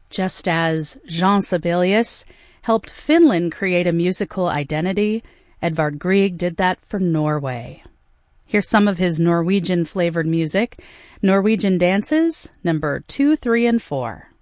Just as Jean Sibelius helped Finland create a musical identity, Edvard Grieg did that for Norway. Here's some of his Norwegian-flavored music. Norwegian Dances, number 2, 3, and 4.